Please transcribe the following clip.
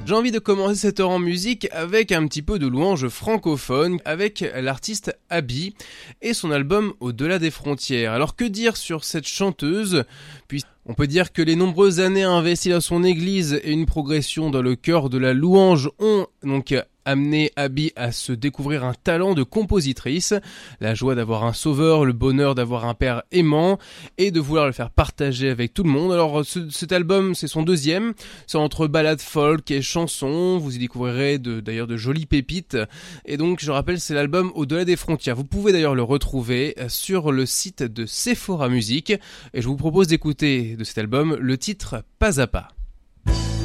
J'ai envie de commencer cette heure en musique avec un petit peu de louange francophone avec l'artiste Abby et son album Au-delà des frontières. Alors que dire sur cette chanteuse ? On peut dire que les nombreuses années investies dans son église et une progression dans le cœur de la louange ont donc amené Abby à se découvrir un talent de compositrice, la joie d'avoir un sauveur, le bonheur d'avoir un père aimant et de vouloir le faire partager avec tout le monde. Alors cet album, c'est son deuxième, c'est entre ballades folk et chansons, vous y découvrirez d'ailleurs de jolies pépites et donc je rappelle c'est l'album Au-delà des frontières. Vous pouvez d'ailleurs le retrouver sur le site de Sephora Music et je vous propose d'écouter de cet album le titre Pas à pas.